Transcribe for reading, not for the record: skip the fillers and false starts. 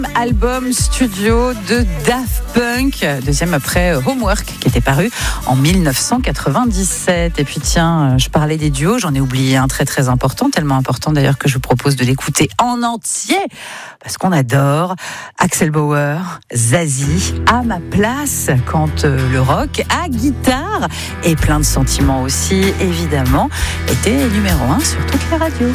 Album studio de Daft Punk, deuxième après Homework qui était paru en 1997. Et puis tiens, je parlais des duos, j'en ai oublié un très très important, tellement important d'ailleurs que je vous propose de l'écouter en entier parce qu'on adore. Axel Bauer, Zazie, à ma place quand le rock à guitare et plein de sentiments aussi évidemment était numéro 1 sur toutes les radios.